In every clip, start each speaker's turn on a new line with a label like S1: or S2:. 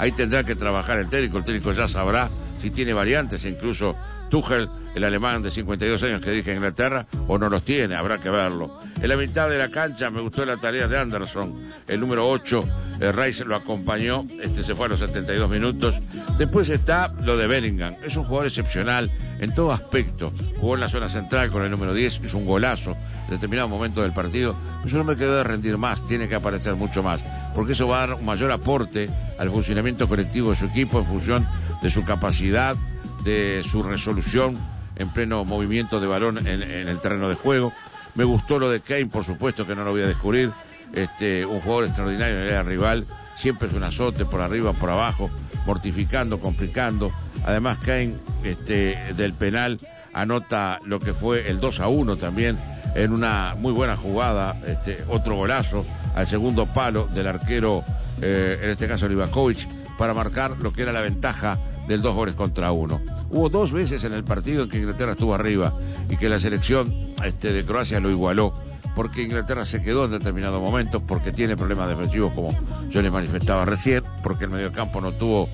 S1: Ahí tendrá que trabajar el técnico ya sabrá si tiene variantes, incluso Tuchel, el alemán de 52 años que dirige a Inglaterra, o no los tiene, habrá que verlo. En la mitad de la cancha me gustó la tarea de Anderson, el número 8, Rice lo acompañó, se fue a los 72 minutos. Después está lo de Bellingham, es un jugador excepcional en todo aspecto, jugó en la zona central con el número 10, hizo un golazo en determinado momento del partido, pero no me quedó de rendir más, tiene que aparecer mucho más, porque eso va a dar un mayor aporte al funcionamiento colectivo de su equipo en función de su capacidad, de su resolución en pleno movimiento de balón en el terreno de juego. Me gustó lo de Kane, por supuesto que no lo voy a descubrir, un jugador extraordinario en el área rival, siempre es un azote por arriba, por abajo, mortificando, complicando. Además Kane del penal anota lo que fue el 2-1 también en una muy buena jugada, otro golazo al segundo palo del arquero, en este caso Livakovic, para marcar lo que era la ventaja del 2-1. Hubo 2 veces en el partido en que Inglaterra estuvo arriba y que la selección de Croacia lo igualó, porque Inglaterra se quedó en determinados momentos, porque tiene problemas defensivos como yo les manifestaba recién, porque el mediocampo no tuvo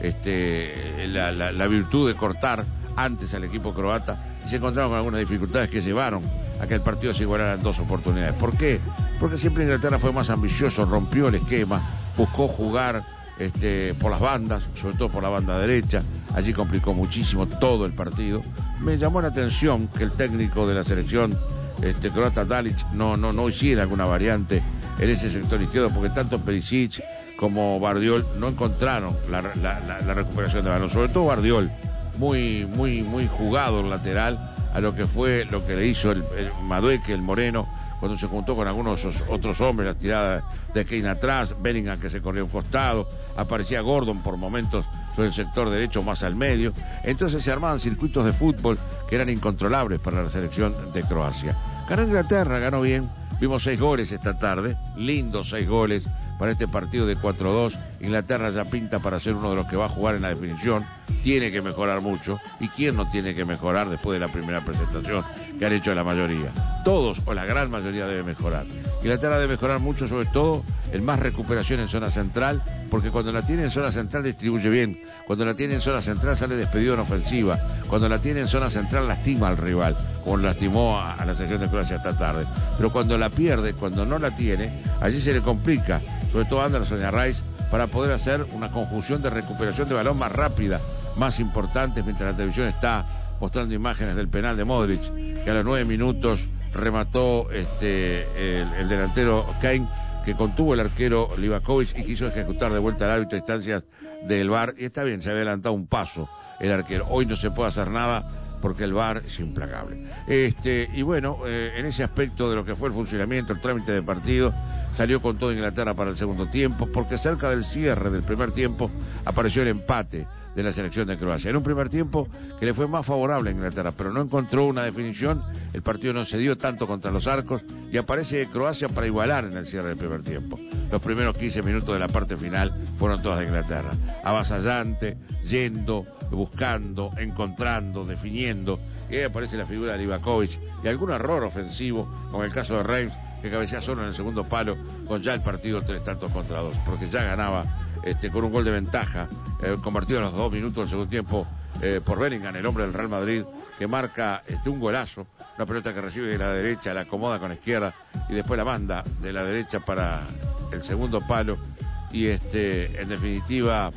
S1: la virtud de cortar antes al equipo croata y se encontraron con algunas dificultades que llevaron a que el partido se igualara en 2 oportunidades. ¿Por qué? Porque siempre Inglaterra fue más ambicioso, rompió el esquema, buscó jugar por las bandas, sobre todo por la banda derecha, allí complicó muchísimo todo el partido. Me llamó la atención que el técnico de la selección croata Dalic no hiciera alguna variante en ese sector izquierdo, porque tanto Perisic como Bardiol no encontraron la recuperación de balón, sobre todo Bardiol, muy jugado el lateral a lo que fue lo que le hizo el Madueque, el moreno, cuando se juntó con algunos otros hombres, la tirada de Kane atrás, Bellingham que se corrió a un costado, aparecía Gordon por momentos sobre el sector derecho más al medio. Entonces se armaban circuitos de fútbol que eran incontrolables para la selección de Croacia. Ganó Inglaterra, ganó bien, vimos 6 goles esta tarde, lindos 6 goles para este partido de 4-2. Inglaterra ya pinta para ser uno de los que va a jugar en la definición, tiene que mejorar mucho, y quién no tiene que mejorar después de la primera presentación que han hecho la mayoría. Todos o la gran mayoría debe mejorar. Inglaterra debe mejorar mucho, sobre todo en más recuperación en zona central, porque cuando la tiene en zona central distribuye bien, cuando la tiene en zona central sale despedido en ofensiva, cuando la tiene en zona central lastima al rival, como lastimó a la selección de Croacia esta tarde. Pero cuando la pierde, cuando no la tiene, allí se le complica, sobre todo a Anderson y a Rice, para poder hacer una conjunción de recuperación de balón más rápida, más importante, mientras la televisión está mostrando imágenes del penal de Modric, que a los 9 minutos remató el delantero Kane, que contuvo el arquero Livakovic y quiso ejecutar de vuelta al árbitro a instancias del VAR, y está bien, se había adelantado un paso el arquero. Hoy no se puede hacer nada porque el VAR es implacable. Y bueno, en ese aspecto de lo que fue el funcionamiento, el trámite de partido, salió con todo Inglaterra para el segundo tiempo, porque cerca del cierre del primer tiempo apareció el empate de la selección de Croacia. En un primer tiempo que le fue más favorable a Inglaterra, pero no encontró una definición, el partido no se dio tanto contra los arcos y aparece Croacia para igualar en el cierre del primer tiempo. Los primeros 15 minutos de la parte final fueron todas de Inglaterra. Avasallante, yendo, buscando, encontrando, definiendo, y ahí aparece la figura de Livakovic y algún error ofensivo, como el caso de Reims, que cabecea solo en el segundo palo, con ya el partido 3-2, porque ya ganaba con un gol de ventaja, convertido en los 2 minutos del segundo tiempo por Bellingham, el hombre del Real Madrid, que marca un golazo, una pelota que recibe de la derecha, la acomoda con la izquierda y después la manda de la derecha para el segundo palo. Y en definitiva,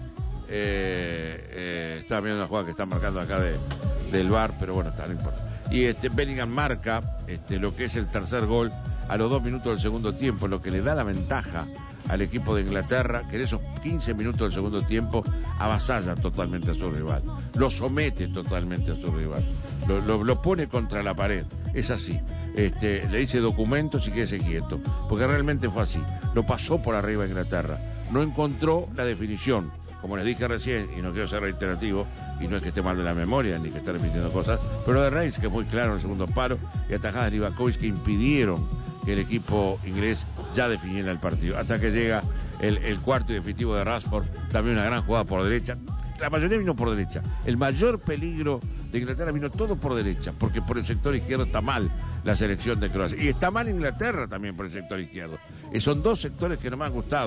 S1: estaba viendo una jugada que están marcando acá del VAR, pero bueno, no importa. Y Bellingham marca lo que es el tercer gol a los 2 minutos del segundo tiempo, lo que le da la ventaja al equipo de Inglaterra, que en esos 15 minutos del segundo tiempo avasalla totalmente a su rival, lo somete totalmente a su rival, lo pone contra la pared. Es así, le dice documentos y quédese quieto, porque realmente fue así, lo pasó por arriba a Inglaterra, no encontró la definición, como les dije recién, y no quiero ser reiterativo, y no es que esté mal de la memoria, ni que esté repitiendo cosas, pero lo de Reims, que es muy claro en el segundo palo, y atajadas de Livakovic que impidieron que el equipo inglés ya definiera el partido, hasta que llega el cuarto y definitivo de Rashford, también una gran jugada por derecha. La mayoría vino por derecha, el mayor peligro de Inglaterra vino todo por derecha, porque por el sector izquierdo está mal la selección de Croacia, y está mal Inglaterra también por el sector izquierdo, y son 2 sectores que no me han gustado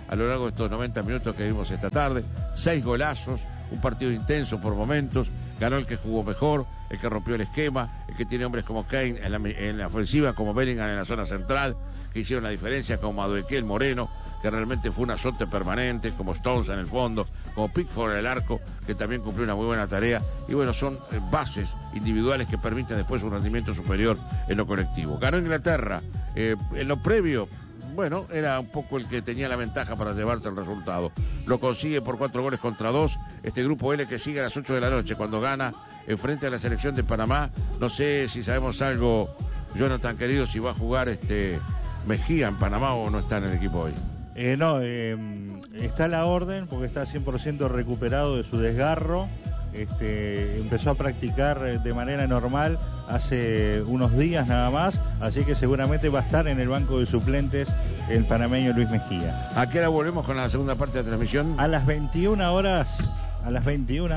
S1: a lo largo de estos 90 minutos que vimos esta tarde. 6 golazos, un partido intenso por momentos. Ganó el que jugó mejor, el que rompió el esquema, el que tiene hombres como Kane en la ofensiva, como Bellingham en la zona central, que hicieron la diferencia, como Madueque, el Moreno, que realmente fue un azote permanente, como Stones en el fondo, como Pickford en el arco, que también cumplió una muy buena tarea. Y bueno, son bases individuales que permiten después un rendimiento superior en lo colectivo. Ganó Inglaterra. En lo previo, bueno, era un poco el que tenía la ventaja para llevarse el resultado. Lo consigue por 4-2 este grupo L, que sigue a las 8 de la noche, cuando gana enfrente a la selección de Panamá. No sé si sabemos algo, Jonathan querido, si va a jugar Mejía en Panamá o no está en el equipo hoy.
S2: No, está a la orden porque está 100% recuperado de su desgarro. Empezó a practicar de manera normal hace unos días nada más, así que seguramente va a estar en el banco de suplentes el panameño Luis Mejía.
S1: ¿A qué hora volvemos con la segunda parte de la transmisión?
S2: A las 21 horas, a las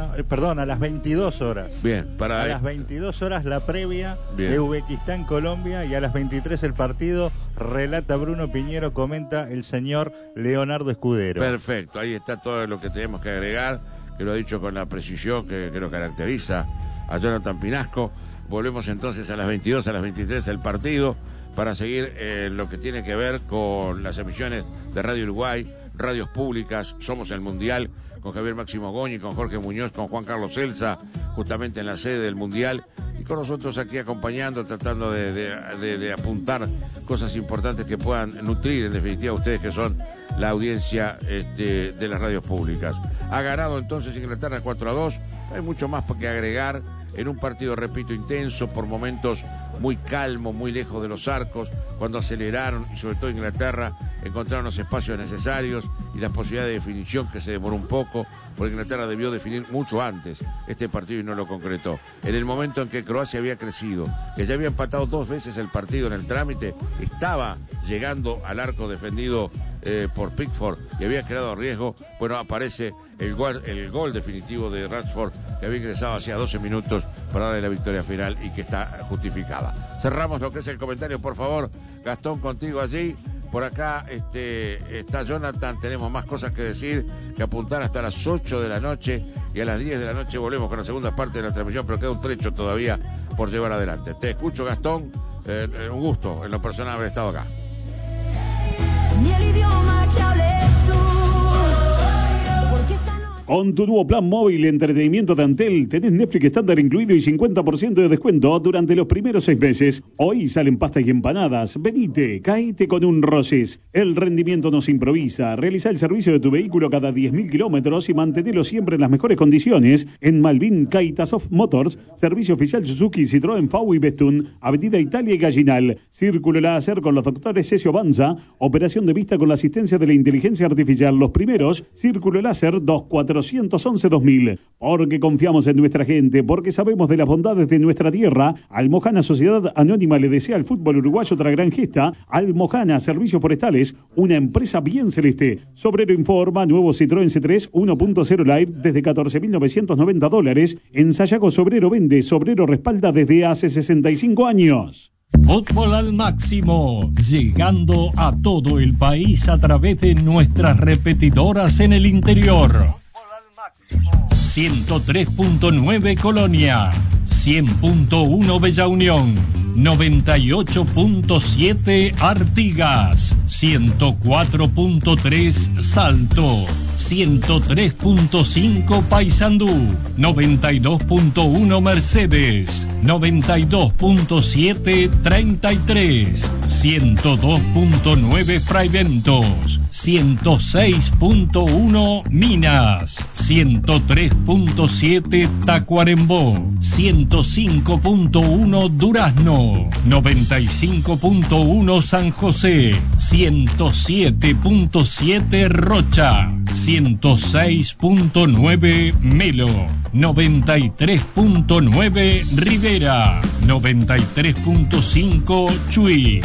S2: 22 horas.
S1: Bien,
S2: a las 22 horas la previa.
S1: Bien.
S2: De Uzbekistán-Colombia, y a las 23 el partido. Relata Bruno Piñero, comenta el señor Leonardo Escudero.
S1: Perfecto, ahí está todo lo que tenemos que agregar, que lo ha dicho con la precisión que lo caracteriza a Jonathan Pinasco. Volvemos entonces a las 22, a las 23 el partido, para seguir lo que tiene que ver con las emisiones de Radio Uruguay, radios públicas. Somos el Mundial, con Javier Máximo Goñi, con Jorge Muñoz, con Juan Carlos Celsa, justamente en la sede del Mundial, y con nosotros aquí acompañando, tratando de apuntar cosas importantes que puedan nutrir, en definitiva, ustedes que son la audiencia de las radios públicas. Ha ganado entonces Inglaterra 4-2, no hay mucho más que agregar, en un partido, repito, intenso, por momentos muy calmo, muy lejos de los arcos, cuando aceleraron, y sobre todo Inglaterra, encontraron los espacios necesarios y las posibilidades de definición, que se demoró un poco, porque Inglaterra debió definir mucho antes este partido y no lo concretó. En el momento en que Croacia había crecido, que ya había empatado 2 veces el partido en el trámite, estaba llegando al arco defendido por Pickford y había creado riesgo, bueno, aparece el gol definitivo de Rashford, que había ingresado hacía 12 minutos para darle la victoria final y que está justificada. Cerramos lo que es el comentario, por favor. Gastón, contigo allí. Por acá está Jonathan, tenemos más cosas que decir, que apuntar hasta las 8 de la noche, y a las 10 de la noche volvemos con la segunda parte de la transmisión, pero queda un trecho todavía por llevar adelante. Te escucho, Gastón, un gusto en lo personal haber estado acá.
S3: Ni el idioma que hables tú, porque esta noche...
S4: Con tu nuevo plan móvil entretenimiento de Antel, tenés Netflix estándar incluido y 50% de descuento durante los primeros 6 meses. Hoy salen pastas y empanadas. Venite, caete con un Roses. El rendimiento no se improvisa. Realiza el servicio de tu vehículo cada 10.000 kilómetros y mantenelo siempre en las mejores condiciones. En Malvin, Kaitasov Motors, servicio oficial Suzuki, Citroën, FAU y Bestun, Avenida Italia y Gallinal. Círculo láser con los doctores Cesio Banza. Operación de vista con la asistencia de la inteligencia artificial. Los primeros, Círculo láser 2411-2000. Porque confiamos en nuestra gente, porque sabemos de las bondades de nuestra tierra. Almojana Sociedad Anónima le desea al fútbol uruguayo otra gran gesta. Almojana Servicios Forestales, una empresa bien celeste. Sobrero informa, nuevo Citroën C3 1.0 Live desde $14.990. En Sayago Sobrero vende, Sobrero respalda desde hace 65 años.
S5: Fútbol al máximo, llegando a todo el país a través de nuestras repetidoras en el interior. 103.9 Colonia, 100.1 Bella Unión, 98.7 Artigas, 104.3 Salto, 103.5 Paysandú, 92.1 Mercedes, 92.7 33, 102.9 Fraiventos, 106.1 Minas, 103.7 Tacuarembó, 105.1 Durazno, 95.1 San José, 107.7 Rocha, 106.9 Melo, 93.9 Rivera, 93.5 Chuy,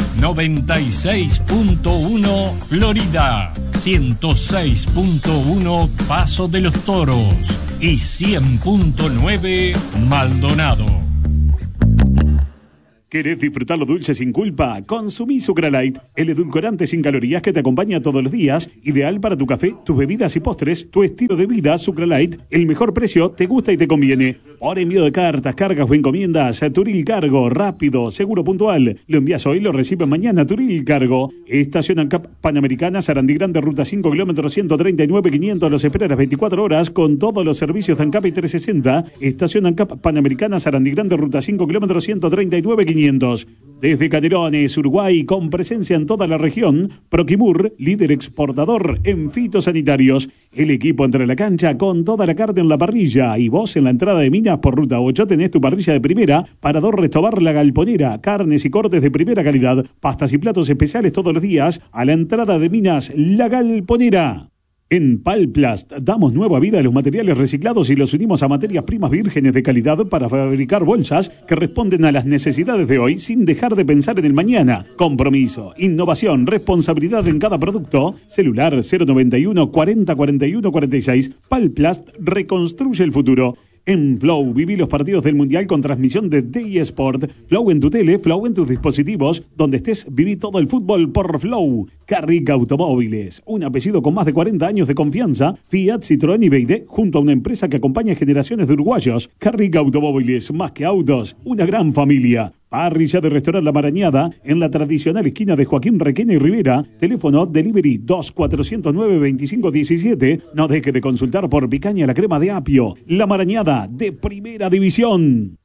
S5: 96.1 Florida, 106.1 Paso de los Toros y 100.9 Maldonado.
S4: ¿Querés disfrutar lo dulce sin culpa? Consumí Sucralite, el edulcorante sin calorías que te acompaña todos los días, ideal para tu café, tus bebidas y postres, tu estilo de vida. Sucralite, el mejor precio, te gusta y te conviene. Por envío de cartas, cargas o encomiendas, Turil Cargo, rápido, seguro, puntual. Lo envías hoy, lo recibes mañana. Turil Cargo. Estación ANCAP Panamericana, Sarandí Grande, ruta 5, kilómetro 139.500. Los esperas 24 horas con todos los servicios de ANCAP y 360. Estación ANCAP Panamericana, Sarandí Grande, ruta 5, kilómetro 139.500. Desde Canelones, Uruguay, con presencia en toda la región, Proquimur, líder exportador en fitosanitarios. El equipo entre la cancha con toda la carne en la parrilla. Y vos en la entrada de Minas por ruta 8 tenés tu parrilla de primera, Parador Restobar La Galponera, carnes y cortes de primera calidad, pastas y platos especiales todos los días a la entrada de Minas La Galponera. En Palplast damos nueva vida a los materiales reciclados y los unimos a materias primas vírgenes de calidad para fabricar bolsas que responden a las necesidades de hoy sin dejar de pensar en el mañana. Compromiso, innovación, responsabilidad en cada producto. Celular 091 40 41 46. Palplast reconstruye el futuro. En Flow, viví los partidos del Mundial con transmisión de DI Sport. Flow en tu tele, Flow en tus dispositivos. Donde estés, viví todo el fútbol por Flow. Carrick Automóviles, un apellido con más de 40 años de confianza. Fiat, Citroën y BYD, junto a una empresa que acompaña a generaciones de uruguayos. Carrick Automóviles, más que autos, una gran familia. Parrilla de Restaurante La Marañada, en la tradicional esquina de Joaquín Requena y Rivera. Teléfono delivery 2409-2517. No deje de consultar por picaña la crema de apio. La Marañada, de primera división.